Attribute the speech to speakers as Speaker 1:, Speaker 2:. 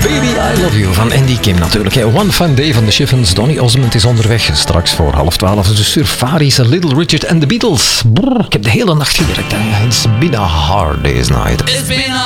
Speaker 1: Baby, I Love You van Andy Kim natuurlijk. One Fun Day van de Chiffons. Donny Osmond is onderweg. Straks voor 11:30 de Surfaris, Little Richard en The Beatles. Brrr, ik heb de hele nacht gewerkt. It's been a hard day's night.